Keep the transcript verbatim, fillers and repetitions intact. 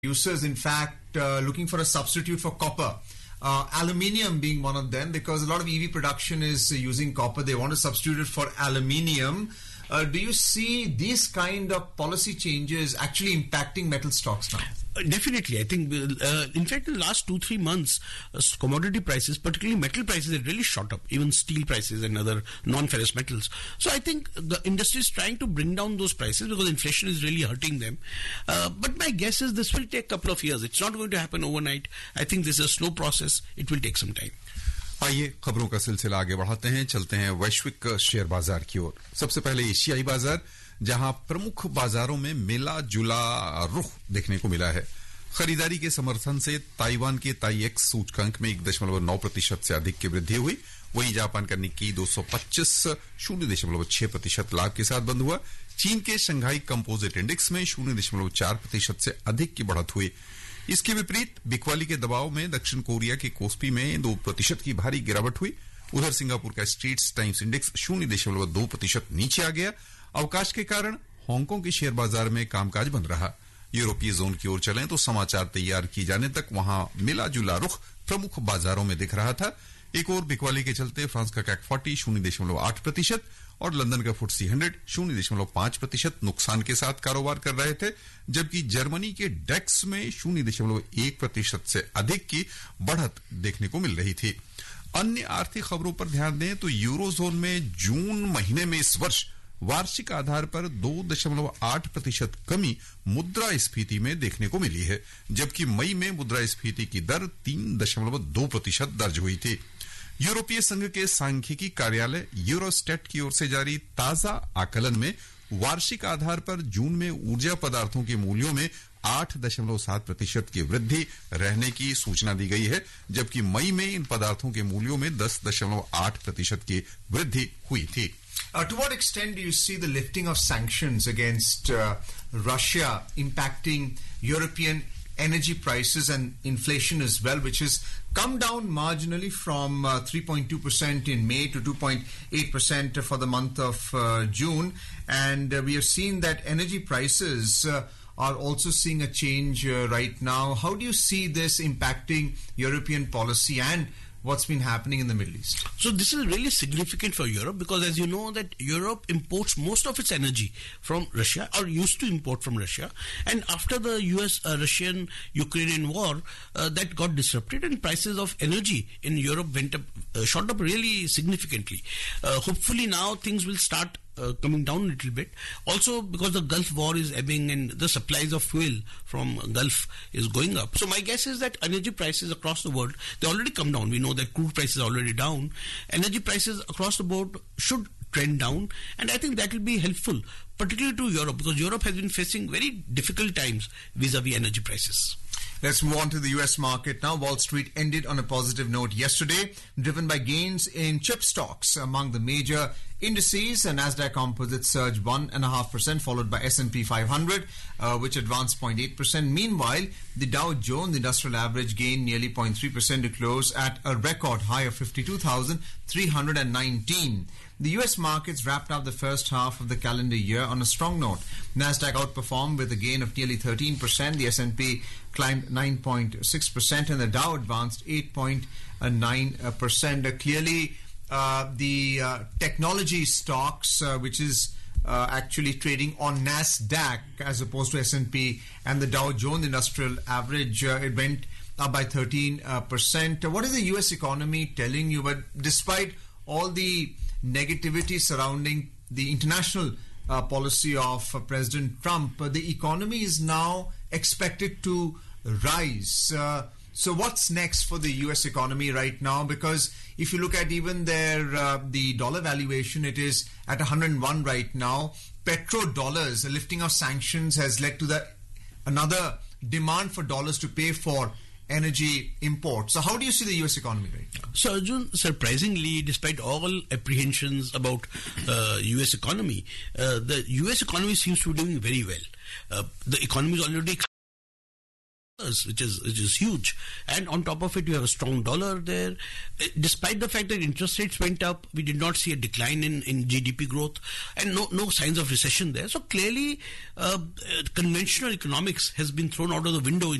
Producers, in fact, uh, looking for a substitute for copper. Uh, aluminium being one of them, because a lot of E V production is uh, using copper. They want to substitute it for aluminium. Uh, do you see these kind of policy changes actually impacting metal stocks now? Uh, definitely. I think, uh, in fact, in the last two, three months, uh, commodity prices, particularly metal prices, have really shot up, even steel prices and other non-ferrous metals. So I think the industry is trying to bring down those prices because inflation is really hurting them. Uh, but my guess is this will take a couple of years. It's not going to happen overnight. I think this is a slow process. It will take some time. आइए खबरों का सिलसिला आगे बढ़ाते हैं, चलते हैं वैश्विक शेयर बाजार की ओर। सबसे पहले एशियाई बाजार, जहां प्रमुख बाजारों में मिला जुला रुख देखने को मिला है। खरीदारी के समर्थन से ताइवान के ताईएक्स सूचकांक में एक दशमलव नौ प्रतिशत से अधिक की वृद्धि हुई। वहीं जापान का निक्की दो सौ पच्चीस शून्य दशमलव छह प्रतिशत लाभ के साथ बंद हुआ। चीन के शंघाई कंपोजिट इंडेक्स में शून्य दशमलव चार प्रतिशत से अधिक की बढ़त हुई। इसके विपरीत बिकवाली के दबाव में दक्षिण कोरिया के कोस्पी में दो प्रतिशत की भारी गिरावट हुई। उधर सिंगापुर का स्ट्रेट्स टाइम्स इंडेक्स शून्य दशमलव दो प्रतिशत नीचे आ गया। अवकाश के कारण हांगकांग के शेयर बाजार में कामकाज बंद रहा। यूरोपीय जोन की ओर चलें तो समाचार तैयार किए जाने तक वहां मिला जुला रुख प्रमुख बाजारों में दिख रहा था। एक और बिकवाली के चलते फ्रांस का कैक फोर्टी शून्य दशमलव आठ प्रतिशत और लंदन का फुटसी हंड्रेड शून्य दशमलव पांच प्रतिशत नुकसान के साथ कारोबार कर रहे थे, जबकि जर्मनी के डेक्स में शून्य दशमलव एक प्रतिशत से अधिक की बढ़त देखने को मिल रही थी। अन्य आर्थिक खबरों पर ध्यान दें तो यूरोजोन में जून महीने में इस वर्ष वार्षिक आधार पर दो दशमलव आठ प्रतिशत कमी मुद्रास्फीति में देखने को मिली है, जबकि मई में मुद्रास्फीति की दर तीन दशमलव दो प्रतिशत दर्ज हुई थी। यूरोपीय संघ के सांख्यिकी कार्यालय यूरोस्टेट की ओर से जारी ताजा आकलन में वार्षिक आधार पर जून में ऊर्जा पदार्थों के मूल्यों में आठ दशमलव सात प्रतिशत की वृद्धि रहने की सूचना दी गई है, जबकि मई में इन पदार्थों के मूल्यों में दस दशमलव आठ प्रतिशत की वृद्धि हुई थी। Uh, to what extent do you see the lifting of sanctions against uh, Russia impacting European energy prices and inflation as well, which has come down marginally from uh, three point two percent in May to two point eight percent for the month of uh, June. And uh, we have seen that energy prices uh, are also seeing a change uh, right now. How do you see this impacting European policy and what's been happening in the Middle East? So this is really significant for Europe because, as you know, that Europe imports most of its energy from Russia, or used to import from Russia, and after the U S uh, Russian Ukrainian war, uh, that got disrupted and prices of energy in Europe went up, uh, shot up really significantly. Uh, hopefully now things will start Uh, coming down a little bit. Also because the Gulf war is ebbing and the supplies of fuel from Gulf is going up. So my guess is that energy prices across the world, they already come down. We know that crude prices are already down. Energy prices across the board should trend down, and I think that will be helpful, particularly to Europe, because Europe has been facing very difficult times vis-a-vis energy prices. Let's move on to the U S market now. Wall Street ended on a positive note yesterday, driven by gains in chip stocks. Among the major indices, the Nasdaq Composite surged one point five percent, followed by S and P five hundred, uh, which advanced zero point eight percent. Meanwhile, the Dow Jones Industrial Average gained nearly zero point three percent to close at a record high of fifty-two thousand three hundred nineteen. The U S markets wrapped up the first half of the calendar year on a strong note. Nasdaq outperformed with a gain of nearly thirteen percent. The S and P climbed nine point six percent and the Dow advanced eight point nine percent. Uh, clearly, uh, the uh, technology stocks, uh, which is uh, actually trading on Nasdaq as opposed to S and P and the Dow Jones Industrial Average, uh, it went up by thirteen percent. Uh, what is the U S economy telling you? But despite all the negativity surrounding the international uh, policy of uh, President Trump, uh, the economy is now expected to rise. Uh, so what's next for the U S economy right now? Because if you look at even their uh, the dollar valuation, it is at one hundred one right now. Petrodollars, the lifting of sanctions has led to the another demand for dollars to pay for energy import. So how do you see the U S economy right now? So Arjun, surprisingly, despite all apprehensions about uh, U S economy, uh, the U S economy seems to be doing very well. Uh, the economy is already which is which is huge, and on top of it you have a strong dollar there. Despite the fact that interest rates went up, we did not see a decline in, in G D P growth, and no no signs of recession there. So clearly, uh, conventional economics has been thrown out of the window in